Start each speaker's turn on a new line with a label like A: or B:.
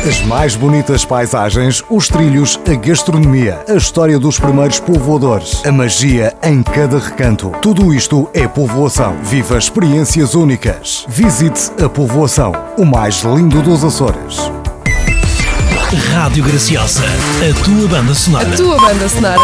A: As mais bonitas paisagens, os trilhos, a gastronomia, a história dos primeiros povoadores, a magia em cada recanto. Tudo isto é povoação. Viva experiências únicas. Visite a povoação, o mais lindo dos Açores.
B: Rádio Graciosa, a tua banda sonora.
C: A tua banda sonora.